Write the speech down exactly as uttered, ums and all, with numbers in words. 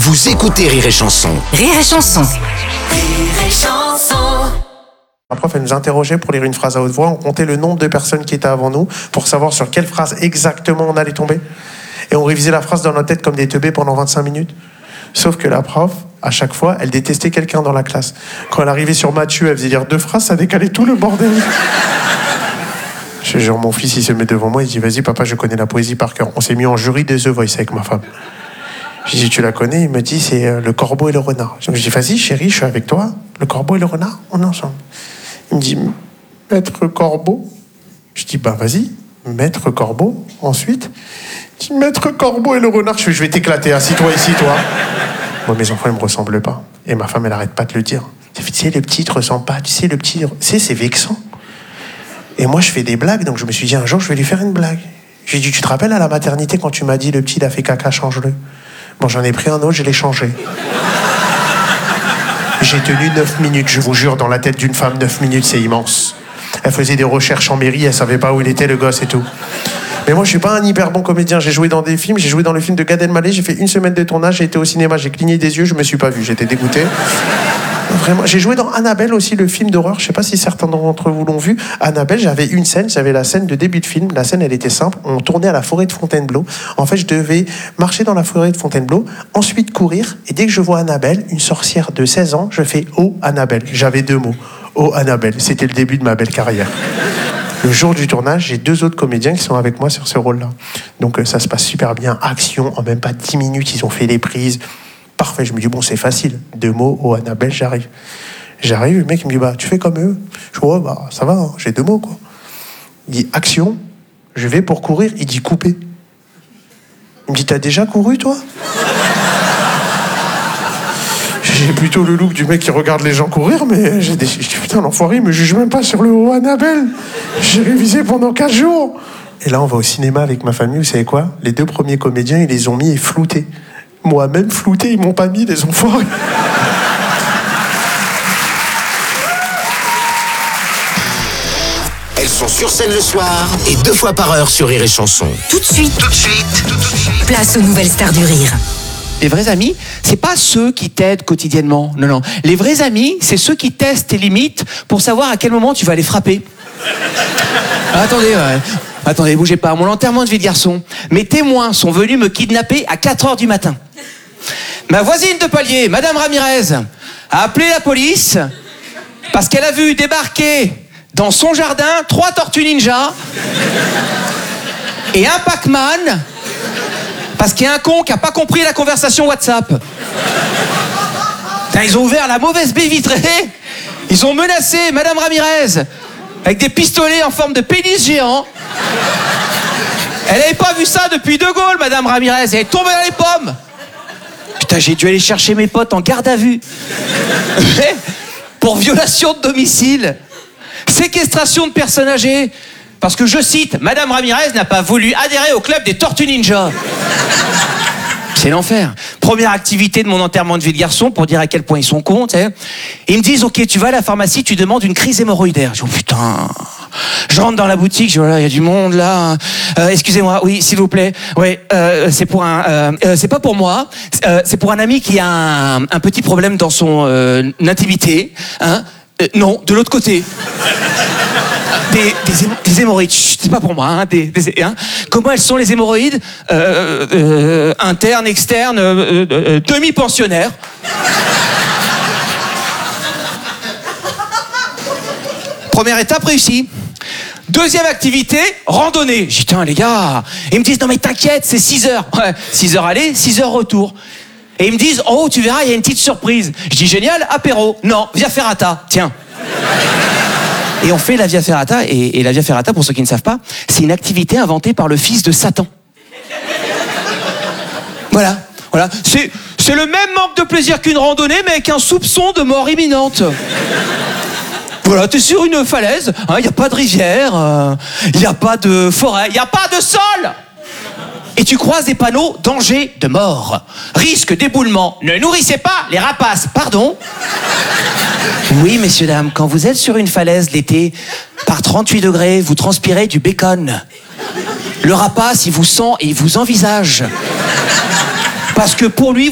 Vous écoutez Rire et Chanson. Rire et Chanson. Rire et Chanson. La prof, elle nous interrogeait pour lire une phrase à haute voix. On comptait le nombre de personnes qui étaient avant nous pour savoir sur quelle phrase exactement on allait tomber. Et on révisait la phrase dans notre tête comme des teubés pendant vingt-cinq minutes. Sauf que la prof, à chaque fois, elle détestait quelqu'un dans la classe. Quand elle arrivait sur Mathieu, elle faisait lire deux phrases, ça décalait tout le bordel. Je jure, mon fils, il se met devant moi, il dit « Vas-y, papa, je connais la poésie par cœur. » On s'est mis en jury de The Voice avec ma femme. Je dis « Tu la connais ?» Il me dit « C'est euh, le corbeau et le renard. » Je dis « Vas-y, chérie, je suis avec toi. Le corbeau et le renard, on est ensemble. » Il me dit « Maître Corbeau ?» Je dis « Bah, vas-y, Maître Corbeau. » Ensuite, il dit « Maître Corbeau et le renard. » Je fais « Je vais t'éclater, assis-toi ici, toi. » Moi, mes enfants, ils me ressemblent pas. Et ma femme, elle arrête pas de le dire. Tu sais, le petit, il te ressemble pas. Tu sais, le petit, tu sais, c'est vexant. Et moi, je fais des blagues, donc je me suis dit, un jour, je vais lui faire une blague. J'ai dit, tu te rappelles à la maternité, quand tu m'as dit, le petit, il a fait caca, change-le. Bon, j'en ai pris un autre, je l'ai changé. J'ai tenu neuf minutes, je vous jure, dans la tête d'une femme, neuf minutes, c'est immense. Elle faisait des recherches en mairie, elle savait pas où il était, le gosse et tout. Mais moi, je suis pas un hyper bon comédien. J'ai joué dans des films, j'ai joué dans le film de Gad Elmaleh, j'ai fait une semaine de tournage, j'ai été au cinéma, j'ai cligné des yeux, je me suis pas vu, j'étais dégoûté. Vraiment, j'ai joué dans Annabelle aussi, le film d'horreur. Je sais pas si certains d'entre vous l'ont vu. Annabelle, j'avais une scène, j'avais la scène de début de film. La scène, elle était simple. On tournait à la forêt de Fontainebleau. En fait, je devais marcher dans la forêt de Fontainebleau, ensuite courir. Et dès que je vois Annabelle, une sorcière de seize ans, je fais « Oh, Annabelle ». J'avais deux mots. « Oh, Annabelle ». C'était le début de ma belle carrière. Le jour du tournage, j'ai deux autres comédiens qui sont avec moi sur ce rôle-là. Donc ça se passe super bien. Action, en même pas dix minutes, ils ont fait les prises. Parfait, je me dis, bon, c'est facile. Deux mots, oh, Annabelle, j'arrive. J'arrive, le mec, il me dit, bah, tu fais comme eux. Je dis, oh, bah, ça va, hein, j'ai deux mots, quoi. Il dit, action, je vais pour courir. Il dit, couper. Il me dit, t'as déjà couru, toi? J'ai plutôt le look du mec qui regarde les gens courir, mais j'ai des... je dis, putain, l'enfoiré, il me juge même pas sur le haut Annabelle. J'ai révisé pendant quatre jours. Et là, on va au cinéma avec ma famille, vous savez quoi? Les deux premiers comédiens, ils les ont mis et floutés. Moi, même flouté, ils m'ont pas mis, les enfoirés. Elles sont sur scène le soir et deux fois par heure sur Rire et Chanson. Tout de suite. Tout de suite. Tout de suite. Place aux nouvelles stars du rire. Les vrais amis, c'est pas ceux qui t'aident quotidiennement. Non, non. Les vrais amis, c'est ceux qui testent tes limites pour savoir à quel moment tu vas les frapper. Ah, attendez, ouais. Attendez, bougez pas. À mon enterrement de vie de garçon, mes témoins sont venus me kidnapper à quatre heures du matin. Ma voisine de palier, Madame Ramirez, a appelé la police parce qu'elle a vu débarquer dans son jardin trois tortues ninja et un Pac-Man parce qu'il y a un con qui n'a pas compris la conversation WhatsApp. Putain, ils ont ouvert la mauvaise baie vitrée, ils ont menacé Madame Ramirez avec des pistolets en forme de pénis géant. Elle n'avait pas vu ça depuis De Gaulle, Madame Ramirez. Elle est tombée dans les pommes. Putain, j'ai dû aller chercher mes potes en garde à vue. Pour violation de domicile. Séquestration de personnes âgées. Parce que, je cite, Madame Ramirez n'a pas voulu adhérer au club des Tortues Ninja. C'est l'enfer. Première activité de mon enterrement de vie de garçon pour dire à quel point ils sont cons, tu sais. Ils me disent, ok, tu vas à la pharmacie, tu demandes une crise hémorroïdaire. Je dis, oh putain. Je rentre dans la boutique, je dis, voilà, il y a du monde là. Euh, excusez-moi, oui, s'il vous plaît. Oui, euh, c'est pour un, euh, euh, c'est pas pour moi. Euh, c'est pour un ami qui a un, un petit problème dans son euh, intimité. Hein. Euh, non, de l'autre côté. Des, des, hémo- des hémorroïdes, chut, c'est pas pour moi. Hein, des, des, hein. Comment elles sont les hémorroïdes? euh, euh, Internes, externes, euh, euh, demi-pensionnaires. Première étape réussie. Deuxième activité, randonnée. J'ai dit, tiens, les gars. Ils me disent, non mais t'inquiète, c'est six heures. Ouais, six heures aller, six heures retour. Et ils me disent, oh, tu verras, il y a une petite surprise. Je dis, génial, apéro. Non, via ferrata, tiens. Et on fait la Via Ferrata, et, et la Via Ferrata, pour ceux qui ne savent pas, c'est une activité inventée par le fils de Satan. Voilà, voilà. C'est, c'est le même manque de plaisir qu'une randonnée, mais avec un soupçon de mort imminente. Voilà, t'es sur une falaise, il hein, n'y a pas de rivière, il euh, n'y a pas de forêt, il n'y a pas de sol. Et tu croises des panneaux, danger de mort, risque d'éboulement, ne nourrissez pas les rapaces, pardon. Oui, messieurs, dames, quand vous êtes sur une falaise l'été, par trente-huit degrés, vous transpirez du bacon. Le rapace, il vous sent et il vous envisage. Parce que pour lui,